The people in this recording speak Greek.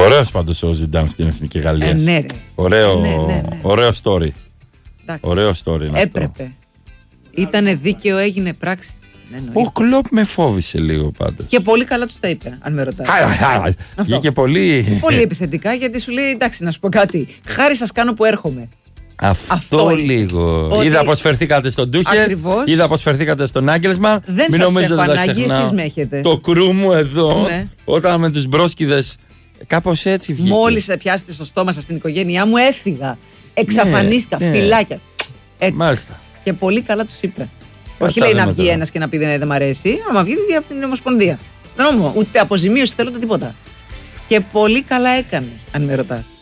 Ωραίος πάντως ο Ζιντάν στην Εθνική Γαλλία. Ναι, ρε. Ωραίο story. Εντάξει. Ωραίο story είναι έπρεπε. αυτό. Ήτανε δίκαιο, έγινε πράξη. Ο Κλοπ με φόβησε λίγο πάντως. Και πολύ καλά τους τα είπε, αν με ρωτάς. Βγήκε πολύ. Πολύ επιθετικά, γιατί σου λέει: εντάξει, να σου πω κάτι. Χάρη σας κάνω που έρχομαι. Αυτό λίγο. Ότι... Είδα πως φερθήκατε στον Τούχελ. Είδα πως φερθήκατε στον Άγγελσμαν. Δεν σας έχω ανάγκη, εσείς με έχετε. Το κρού μου εδώ, ναι. Όταν με τους μπρόσκιδες. Κάπως έτσι βγήκε. Μόλις πιάσετε στο στόμα σας την οικογένειά μου, έφυγα. Εξαφανίστηκα. Ναι. Φυλάκια. Έτσι. Μάλιστα. Και πολύ καλά τους είπε. Όχι λέει να βγει ένας και να πει δεν μ' αρέσει. Άμα βγει από την Ομοσπονδία. Δεν νομίζω. Ούτε αποζημίωση θέλω ούτε τίποτα. Και πολύ καλά έκανε, αν με ρωτάς.